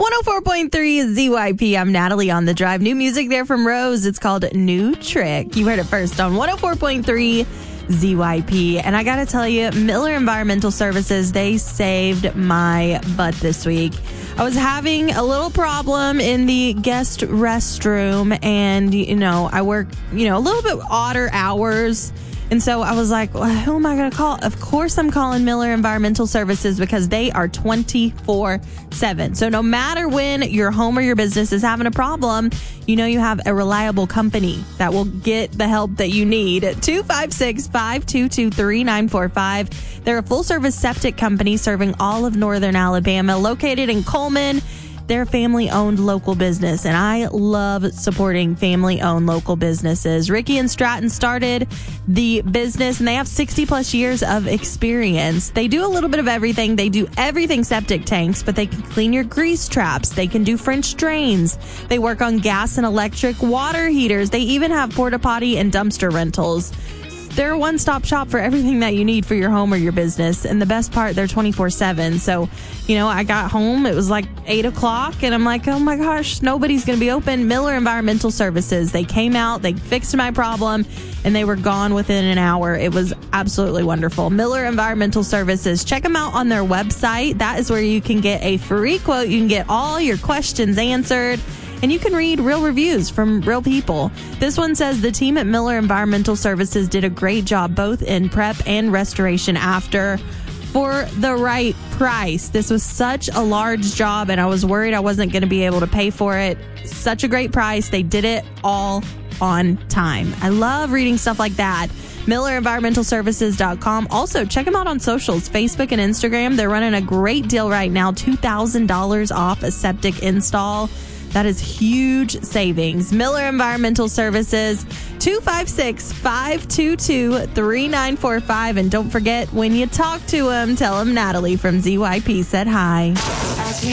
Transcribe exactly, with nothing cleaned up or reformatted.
one oh four point three Z Y P. I'm Natalie on the drive. New music there from Rose. It's called New Trick. You heard it first on one oh four point three Z Y P. And I got to tell you, Miller Environmental Services, they saved my butt this week. I was having a little problem in the guest restroom, and, you know, I work, you know, a little bit odder hours. And so I was like, well, who am I going to call? Of course I'm calling Miller Environmental Services because they are twenty-four seven. So no matter when your home or your business is having a problem, you know you have a reliable company that will get the help that you need. two five six, five two two, three nine four five. They're a full-service septic company serving all of northern Alabama, located in Coleman. They're a family-owned local business, and I love supporting family-owned local businesses. Ricky and Stratton started the business, and they have sixty-plus years of experience. They do a little bit of everything. They do everything septic tanks, but they can clean your grease traps. They can do French drains. They work on gas and electric water heaters. They even have porta potty and dumpster rentals. They're a one-stop shop for everything that you need for your home or your business. And the best part, they're twenty-four seven. So, you know, I got home. It was like eight o'clock. And I'm like, oh, my gosh, nobody's going to be open. Miller Environmental Services. They came out. They fixed my problem. And they were gone within an hour. It was absolutely wonderful. Miller Environmental Services. Check them out on their website. That is where you can get a free quote. You can get all your questions answered. And you can read real reviews from real people. This one says the team at Miller Environmental Services did a great job both in prep and restoration after for the right price. This was such a large job, and I was worried I wasn't going to be able to pay for it. Such a great price. They did it all on time. I love reading stuff like that. Miller Environmental Services dot com. Also, check them out on socials, Facebook and Instagram. They're running a great deal right now, two thousand dollars off a septic install. That is huge savings. Miller Environmental Services, two five six, five two two, three nine four five. And don't forget, when you talk to them, tell them Natalie from Z Y P said hi.